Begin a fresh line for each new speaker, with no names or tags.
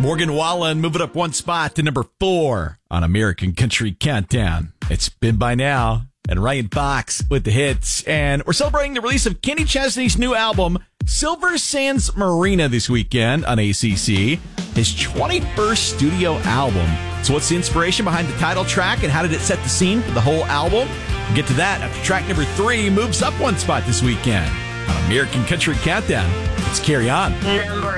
Morgan Wallen moving up one spot to number 4 on American Country Countdown. It's Been By Now and Ryan Fox with the hits. And we're celebrating the release of Kenny Chesney's new album, Silver Sands Marina, this weekend on ACC. His 21st studio album. So what's the inspiration behind the title track and how did it set the scene for the whole album? We'll get to that after track number 3 moves up one spot this weekend on American Country Countdown. Let's carry on.